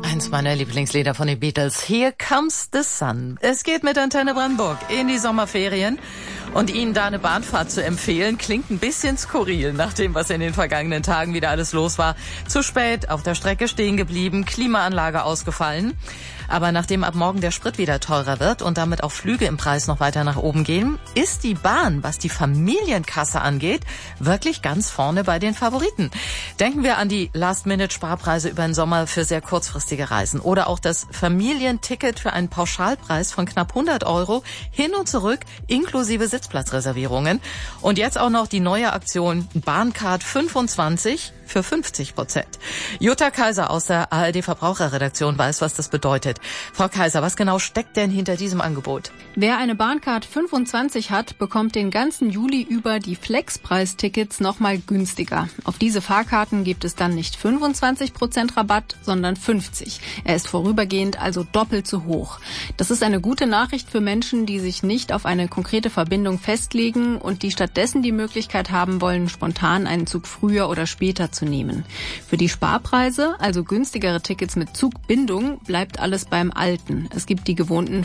Eins meiner Lieblingslieder von den Beatles. Here Comes the Sun. Es geht mit Antenne Brandenburg in die Sommerferien. Und Ihnen da eine Bahnfahrt zu empfehlen, klingt ein bisschen skurril, nach dem, was in den vergangenen Tagen wieder alles los war. Zu spät, auf der Strecke stehen geblieben, Klimaanlage ausgefallen. Aber nachdem ab morgen der Sprit wieder teurer wird und damit auch Flüge im Preis noch weiter nach oben gehen, ist die Bahn, was die Familienkasse angeht, wirklich ganz vorne bei den Favoriten. Denken wir an die Last-Minute-Sparpreise über den Sommer für sehr kurzfristige Reisen oder auch das Familienticket für einen Pauschalpreis von knapp 100 € hin und zurück inklusive Sitzplatzreservierungen. Und jetzt auch noch die neue Aktion Bahncard 25 für 50%. Jutta Kaiser aus der ARD Verbraucherredaktion weiß, was das bedeutet. Frau Kaiser, was genau steckt denn hinter diesem Angebot? Wer eine Bahncard 25 hat, bekommt den ganzen Juli über die Flexpreistickets nochmal günstiger. Auf diese Fahrkarten gibt es dann nicht 25% Rabatt, sondern 50%. Er ist vorübergehend also doppelt so hoch. Das ist eine gute Nachricht für Menschen, die sich nicht auf eine konkrete Verbindung festlegen und die stattdessen die Möglichkeit haben wollen, spontan einen Zug früher oder später zu nehmen. Für die Sparpreise, also günstigere Tickets mit Zugbindung, bleibt alles beim Alten. Es gibt die gewohnten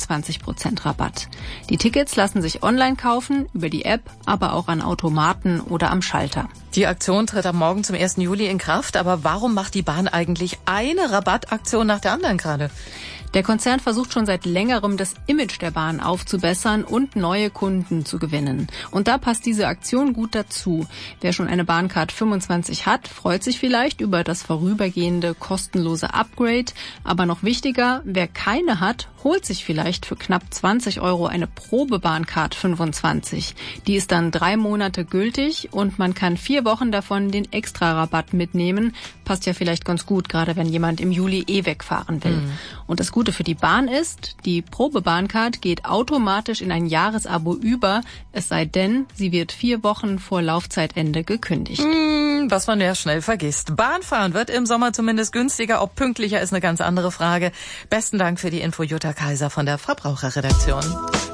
25% Rabatt. Die Tickets lassen sich online kaufen, über die App, aber auch an Automaten oder am Schalter. Die Aktion tritt am Morgen zum 1. Juli in Kraft, aber warum macht die Bahn eigentlich eine Rabattaktion nach der anderen gerade? Der Konzern versucht schon seit längerem, das Image der Bahn aufzubessern und neue Kunden zu gewinnen. Und da passt diese Aktion gut dazu. Wer schon eine Bahncard 25 hat, freut sich vielleicht über das vorübergehende kostenlose Upgrade. Aber noch wichtiger, wer keine hat, holt sich vielleicht für knapp 20 € eine Probebahncard 25. Die ist dann 3 Monate gültig und man kann 4 Wochen davon den Extra-Rabatt mitnehmen. Passt ja vielleicht ganz gut, gerade wenn jemand im Juli wegfahren will. Und das Gute für die Bahn ist, die Probebahncard geht automatisch in ein Jahresabo über, es sei denn, sie wird 4 Wochen vor Laufzeitende gekündigt. Was man ja schnell vergisst. Bahnfahren wird im Sommer zumindest günstiger. Ob pünktlicher ist eine ganz andere Frage. Besten Dank für die Info, Jutta Kaiser von der Verbraucherredaktion.